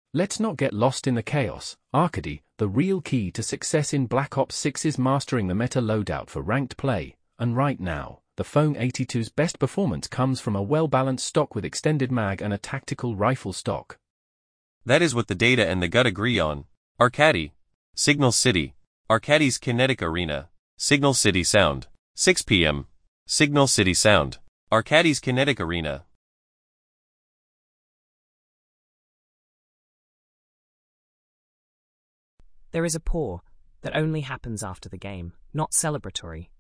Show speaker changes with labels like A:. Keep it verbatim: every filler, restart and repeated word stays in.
A: Let's not get lost in the chaos. Arcady, the real key to success in Black Ops six is mastering the meta loadout for ranked play, and right now, the Foam eighty-two's best performance comes from a well-balanced stock with extended mag and a tactical rifle stock.
B: That is what the data and the gut agree on. Arcady. Signal City. Arcady's Kinetic Arena. Signal City Sound. six p m Signal City Sound. Arcady's Kinetic Arena.
C: There is a pour that only happens after the game, not celebratory.